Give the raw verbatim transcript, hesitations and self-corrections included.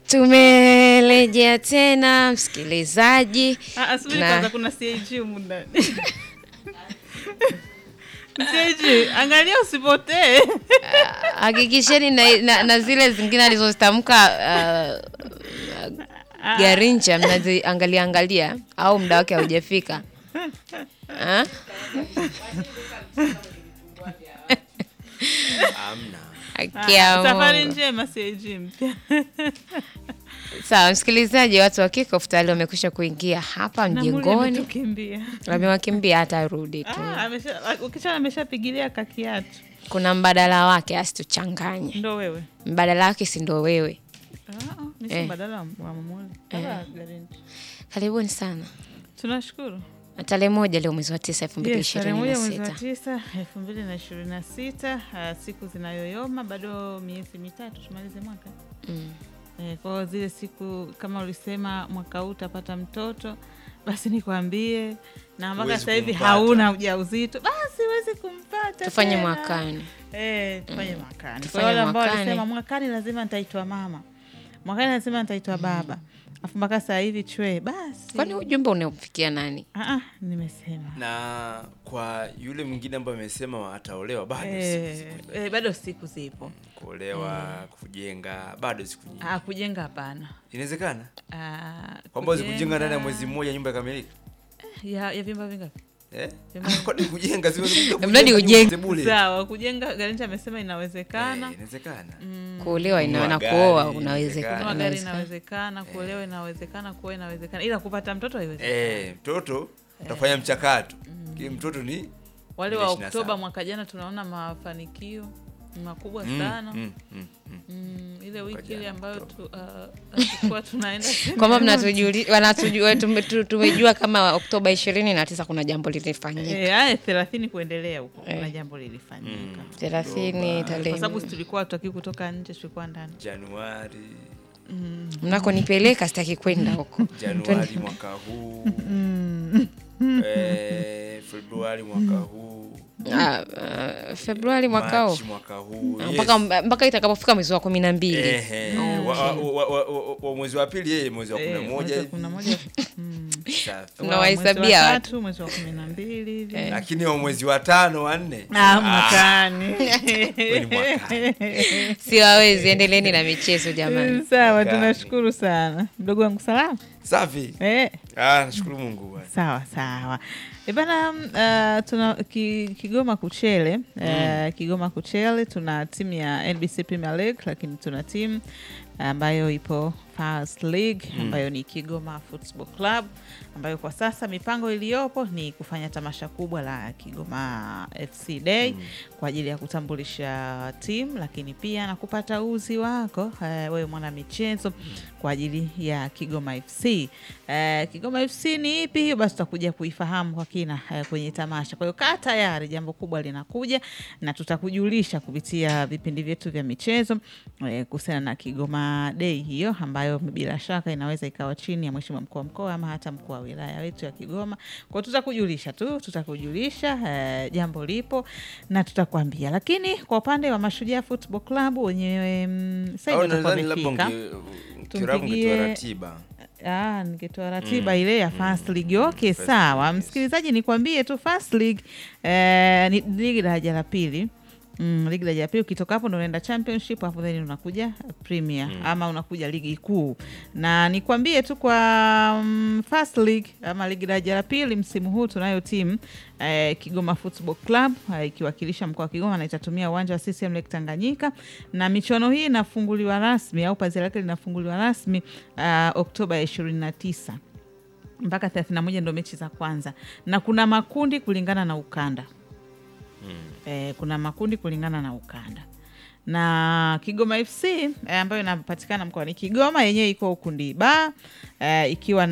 Tumerejea tena msikilizaji. Ah, asubiri kwanza kuna C A G humu ndani. C A G, angalia usipotee. Hakikisheni na, na, na zile zingine alizozitamka uh, uh, Garincha mnaziangalia angalia au muda wake haujafika. Ah? Amna. Akia. Safari njema C A G mpya. Sawa msikilizaji, watu wa Kickoff tayari wamekwisha kuingia hapa mjengoni. Tukimbia. Wamewakimbia hata rudi tu. Ah, amesha ukisha ameshapigilia kakiatu. Kuna mbadala wake asituchanganye. Ndo wewe. Mbadala wake si ndo wewe. Ah, ni si mbadala wa Mamuli. Baba Garincha. Karibuni sana. Tunashukuru. Tarehe moja leo mwezi wa tisa elfu mbili ishirini na sita. Yes, mwezi wa tisa elfu mbili ishirini na sita, uh, siku zinayoyoma bado miezi mitatu tumalize mwaka. Mm. Eh, kwa zile siku kama ulisema mwaka huu utapata mtoto, basi nikwambie na mpaka sasa hivi hauna ujauzito, basi huwezi kumpata. Tufanye mwakani. Eh, tufanye mm. mwakani. Tufanye Kwa wale ambao mwakani. walisema mwakani lazima nitaitwa mama. Mwakani lazima nitaitwa baba. Afu mpaka sasa hivi chwe basi. Kwani ujumbe unaofikia nani? Ah ah, nimesema. Na kwa yule mwingine ambaye amesema ataolewa bado eh, siku zipo. Eh, bado siku zipo. Kuolewa, mm. kujenga bado siku nyingi. Ah, kujenga hapana. Inawezekana? Ah, kwamba kujenga ndani ya mwezi mmoja nyumba kamilika. Ya ya vyumba vingapi? Eh? Kwa nini kujenga siwezi Mradi ujenge. Sawa, kujenga Garincha amesema inawezekana. Eh, inawezekana. Mm. Kuolewa ina na kuoa unawezekana. Kununua gari inawezekana, kuolewa inawezekana, kuoa inawezekana. Ila kupata mtoto haiwezekani. Eh, mtoto utafanya mchakato. Kile mtoto ni wale wa Oktoba mwaka jana tunaona mafanikio makubwa mm, sana. Mm, mm, mm. Mm, ile wiki ile ambayo tu, uh, tulikuwa tunaenda kwamba mnatujua wanatujua tumejua kama Oktoba ishirini na tisa kuna jambo lilifanyika. Eh, haya thelathini kuendelea huko kuna eh. jambo lilifanyika. Mm, thelathini tarehe. Kwa sababu tulikuwa tutaki kutoka nje, tulikuwa ndani. Januari. Mm. Mnako nipeleka sitaki kwenda huko. Januari mwaka huu. eh, Februari mwaka huu. Ah, uh, Februari mwaka huu. Mwaka huu. Mpaka yes. mpaka itakapofika mwezi wa kumi na mbili. Eh, eh. Okay. wa, wa, wa, wa, wa mwezi wa pili yeye mwezi wa kumi na moja. Eh, kumi na moja. Tunawahesabia watu mwezi wa kumi na mbili hivi. Eh. Lakini wa mwezi wa tano wa nne. Ah, mwakani. Kwani mwakani. Siwawezi, endeleeni na michezo jamani. Sawa, tunashukuru sana. Mdogo wangu salama? Safi. Eh. Ah, nashukuru Mungu bwana. Sawa, sawa. E bana, uh, tuna ki, Kigoma Kuchele, uh, mm. Kigoma Kuchele tuna timu ya N B C Premier League, lakini tuna timu ambayo ipo First League ambayo mm. ni Kigoma Football Club, ambayo kwa sasa mipango iliyopo ni kufanya tamasha kubwa la Kigoma F C Day mm. kwa ajili ya kutambulisha timu, lakini pia na kupata uzi wako uh, wewe mwana michezo mm. kwa ajili ya Kigoma F C. Uh, Kigoma F C ni ipi hiyo? Basi tutakuja kuifahamu kwa kina uh, kwenye tamasha. Kwa hiyo kaa tayari, jambo kubwa linakuja na tutakujulisha kupitia vipindi vyetu vya michezo uh, kuhusiana na Kigoma Day hiyo, ambayo bila shaka inaweza ikawa chini ya mheshimiwa mkuu wa mkoa ama hata mkuu wa wilaya wetu ya Kigoma. Kwa tutakujulisha tu, tutakujulisha uh, jambo lipo na tutakwambia. Lakini kwa upande wa Mashujaa Football Club wenyewe um, sasa ndio tumefika. Tumpigie ratiba. Ah, nikitoa ratiba mm. ile ya First League. Okay, First sawa. League, yes. Msikilizaji, nikwambie tu First League eh, ni ligi daraja la pili. Mm, ligi daraja la pili, ukitoka hapo ndo unaenda Championship, hapo then unakuja Premier mm. ama unakuja ligi kuu. Na nikwambie tu kwa um, First League ama ligi daraja la pili msimu huu tunayo timu eh, Kigoma Football Club eh, ikiwakilisha mkoa wa Kigoma na itatumia uwanja wa C C M Lake Tanganyika, na michuano hii inafunguliwa rasmi au pazia lake linafunguliwa rasmi uh, Oktoba ishirini na tisa mpaka thelathini na moja ndo mechi za kwanza, na kuna makundi kulingana na ukanda. Hmm. Eh, kuna makundi kulingana na ukanda. Na Kigoma F C eh, ambayo inapatikana mkoani Kigoma yenyewe iko kundi ba eh, ikiwa na